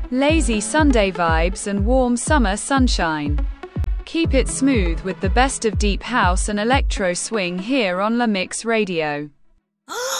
Lazy Sunday vibes and warm summer sunshine. Keep it smooth with the best of deep house and electro swing here on La Mix Radio.